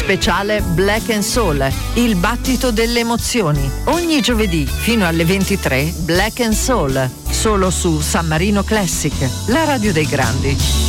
speciale Black and Soul, il battito delle emozioni. Ogni giovedì fino alle 23 Black and Soul, solo su San Marino Classic, la radio dei grandi.